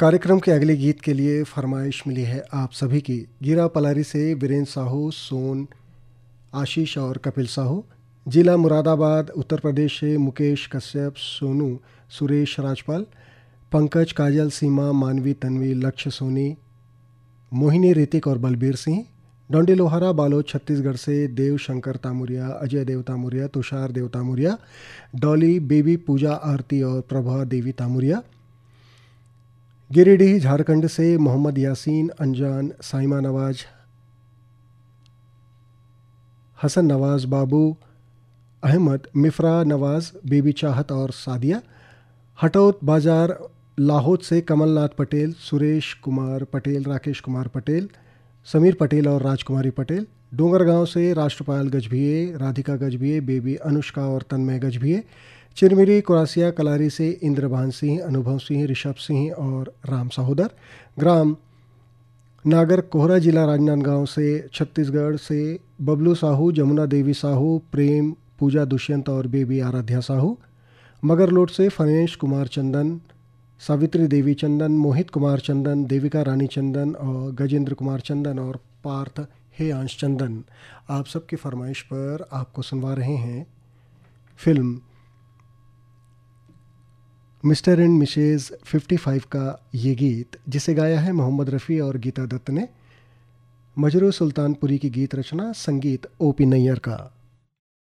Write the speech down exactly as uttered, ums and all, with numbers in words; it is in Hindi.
कार्यक्रम के अगले गीत के लिए फरमाइश मिली है आप सभी की। गिरा पलारी से वीरेंद्र साहू, सोन, आशीष और कपिल साहू। जिला मुरादाबाद उत्तर प्रदेश से मुकेश कश्यप, सोनू, सुरेश राजपाल, पंकज, काजल, सीमा, मानवी, तन्वी, लक्ष्य सोनी, मोहिनी, ऋतिक और बलबीर सिंह। डोंडी लोहारा बालोद छत्तीसगढ़ से देव शंकर तामुरिया, अजय देव तामुरिया, तुषार देव तामुरिया, डॉली, बेबी, पूजा, आरती और प्रभा देवी तामुरिया। गिरिडीह झारखंड से मोहम्मद यासीन, अनजान, साइमा नवाज, हसन नवाज, बाबू अहमद, मिफ्रा नवाज, बेबी चाहत और सादिया। हटौत बाजार लाहौद से कमलनाथ पटेल, सुरेश कुमार पटेल, राकेश कुमार पटेल, समीर पटेल और राजकुमारी पटेल। डोंगरगांव से राष्ट्रपाल गजभिये, राधिका गजभिये, बेबी अनुष्का और तन्मय गजभिये। चिरमिरी कुरासिया कलारी से इंद्रभान सिंह, अनुभव सिंह, ऋषभ सिंह और राम सहोदर। ग्राम नागर कोहरा, जिला राजनांदगांव से छत्तीसगढ़ से बबलू साहू, जमुना देवी साहू, प्रेम, पूजा दुष्यंत और बेबी आराध्या साहू। मगरलोड से फनेश कुमार चंदन, सावित्री देवी चंदन, मोहित कुमार चंदन, देविका रानी चंदन और गजेंद्र कुमार चंदन और पार्थ हेयांश चंदन। आप सबकी फरमाइश पर आपको सुनवा रहे हैं फिल्म मिस्टर एंड मिसेज पचपन का ये गीत, जिसे गाया है मोहम्मद रफ़ी और गीता दत्त ने। मजरू सुल्तानपुरी की गीत रचना, संगीत ओ पी नैयर का।